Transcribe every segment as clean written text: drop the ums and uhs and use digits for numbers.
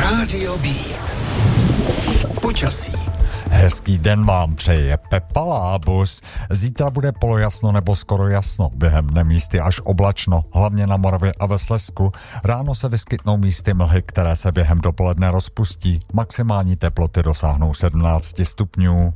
Rádio Beat. Počasí. Hezký den vám přeje Pepa Lábus. Zítra bude polojasno nebo skoro jasno, během dne místy až oblačno, hlavně na Moravě a ve Slezsku. Ráno se vyskytnou místy mlhy, které se během dopoledne rozpustí. Maximální teploty dosáhnou 17 stupňů.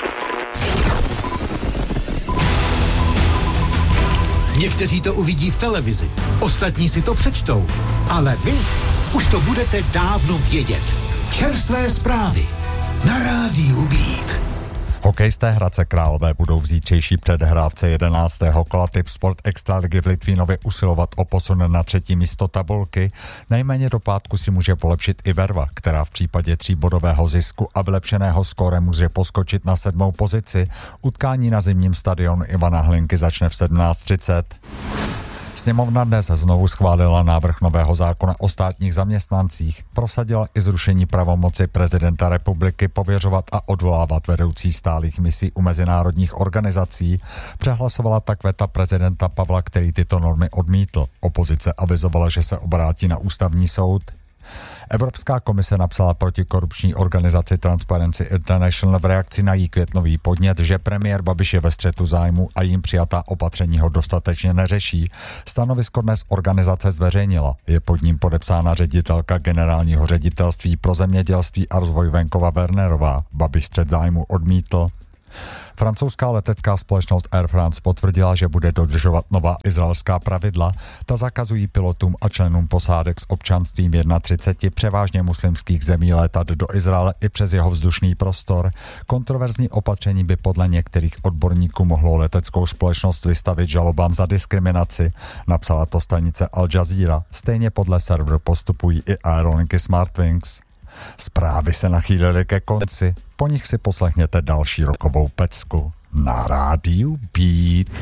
Někteří to uvidí v televizi, ostatní si to přečtou, ale vy už to budete dávno vědět. Čerstvé zprávy na Rádiu Beat. Hokejisté Hradce Králové budou v zítřejší předhrávce 11. kola Typ Sport Extraligy v Litvínově usilovat o posun na 3. místo tabulky. Nejméně do pátku si může polepšit i Verva, která v případě 3bodového zisku a vylepšeného skóre může poskočit na 7. pozici. Utkání na zimním stadionu Ivana Hlinky začne v 17:30. Sněmovna dnes znovu schválila návrh nového zákona o státních zaměstnancích. Prosadila i zrušení pravomoci prezidenta republiky pověřovat a odvolávat vedoucí stálých misí u mezinárodních organizací. Přehlasovala tak veta prezidenta Pavla, který tyto normy odmítl. Opozice avizovala, že se obrátí na ústavní soud. Evropská komise napsala protikorupční organizaci Transparency International v reakci na jí květnový podnět, že premiér Babiš je ve střetu zájmu a jim přijatá opatření ho dostatečně neřeší. Stanovisko dnes organizace zveřejnila. Je pod ním podepsána ředitelka generálního ředitelství pro zemědělství a rozvoj venkova Wernerová. Babiš střet zájmu odmítl. Francouzská letecká společnost Air France potvrdila, že bude dodržovat nová izraelská pravidla. Ta zakazují pilotům a členům posádek s občanstvím 31 převážně muslimských zemí létat do Izraele i přes jeho vzdušný prostor. Kontroverzní opatření by podle některých odborníků mohlo leteckou společnost vystavit žalobám za diskriminaci. Napsala to stanice Al Jazeera. Stejně podle serveru postupují i aerolinky Smartwings. Zprávy se nachýlily ke konci, po nich si poslechněte další rokovou pecku na Rádiu Beat.